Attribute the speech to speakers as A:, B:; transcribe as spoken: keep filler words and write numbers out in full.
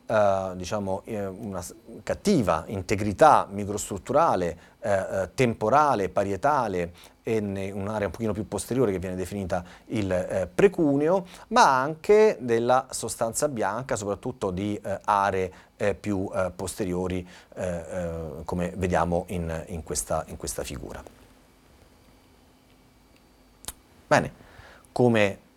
A: eh, diciamo, eh, una cattiva integrità microstrutturale, eh, eh, temporale, parietale, e in un'area un pochino più posteriore che viene definita il eh, precuneo, ma anche della sostanza bianca, soprattutto di eh, aree eh, più eh, posteriori, eh, eh, come vediamo in, in, questa, in questa figura. Bene, come